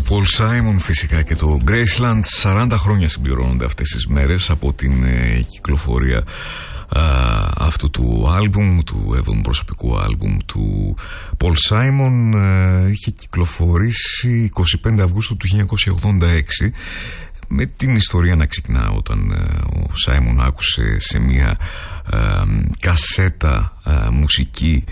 Paul Simon φυσικά και το Graceland. 40 χρόνια συμπληρώνονται αυτές τις μέρες από την κυκλοφορία αυτού του άλμπουμ, του 7ου προσωπικού άλμπουμ του Paul Simon. Είχε κυκλοφορήσει 25 Αυγούστου του 1986, με την ιστορία να ξεκινά όταν ο Σάιμον άκουσε σε μια κασέτα μουσική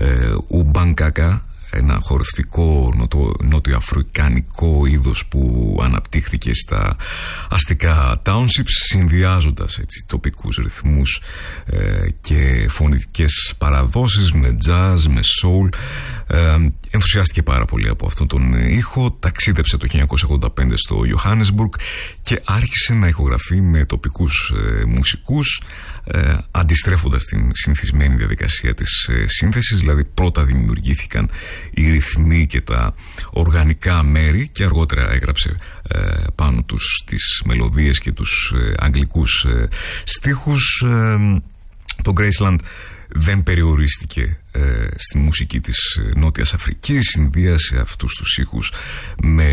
ουμπανκάκα, ένα χορευτικό νοτιοαφρικανικό είδος που αναπτύχθηκε στα αστικά townships, συνδυάζοντας έτσι τοπικούς ρυθμούς και φωνητικές παραδόσεις με jazz, με soul. Ενθουσιάστηκε πάρα πολύ από αυτόν τον ήχο, ταξίδεψε το 1985 στο Johannesburg και άρχισε να ηχογραφεί με τοπικούς μουσικούς, αντιστρέφοντας την συνηθισμένη διαδικασία της σύνθεσης. Δηλαδή πρώτα δημιουργήθηκαν οι ρυθμοί και τα οργανικά μέρη και αργότερα έγραψε πάνω τους τις μελωδίες και τους αγγλικούς στίχους. Το Graceland δεν περιορίστηκε στην μουσική της Νότιας Αφρικής, συνδύασε αυτούς τους ήχους με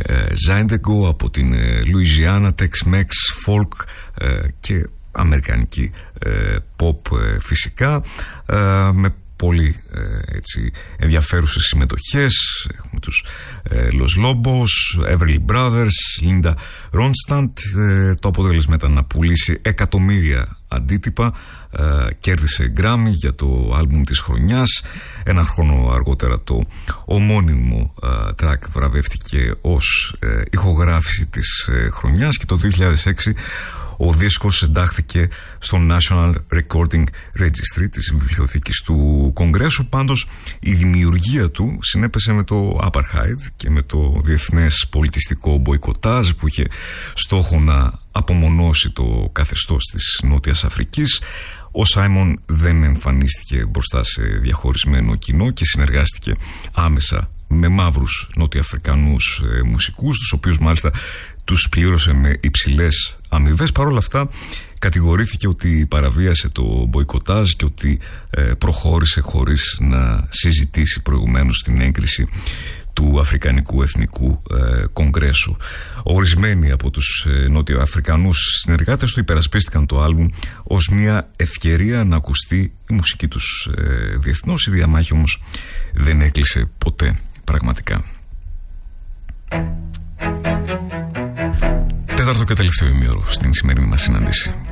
Zydeco από την Λουιζιάννα, Tex-Mex, folk και αμερικανική pop φυσικά, με πολύ έτσι ενδιαφέρουσες συμμετοχές. Έχουμε τους Los Lobos, Everly Brothers, Linda Ronstadt. Το αποτέλεσμα ήταν να πουλήσει εκατομμύρια αντίτυπα. Κέρδισε Grammy για το άλμπουμ της χρονιάς. Ένα χρόνο αργότερα το ομώνυμο track βραβεύτηκε ως ηχογράφηση της χρονιάς και το 2006 ο δίσκος εντάχθηκε στο National Recording Registry της βιβλιοθήκης του Κογκρέσου. Πάντως η δημιουργία του συνέπεσε με το Apartheid και με το διεθνές πολιτιστικό μποϊκοτάζ που είχε στόχο να απομονώσει το καθεστώς της Νότιας Αφρικής. Ο Σάιμον δεν εμφανίστηκε μπροστά σε διαχωρισμένο κοινό και συνεργάστηκε άμεσα με μαύρους νοτιοαφρικανούς μουσικούς, τους οποίους μάλιστα τους πλήρωσε με υψηλές αμοιβές. Παρ' όλα αυτά κατηγορήθηκε ότι παραβίασε το μποϊκοτάζ και ότι προχώρησε χωρίς να συζητήσει προηγουμένως την έγκριση του Αφρικανικού Εθνικού Κογκρέσου. Ορισμένοι από τους νότιο-αφρικανούς συνεργάτες του υπερασπίστηκαν το άλμπουμ ως μια ευκαιρία να ακουστεί η μουσική τους διεθνώς. Η διαμάχη όμως δεν έκλεισε ποτέ πραγματικά. Τέταρτο και τελευταίο ημίωρο στην σημερινή μας συνάντηση.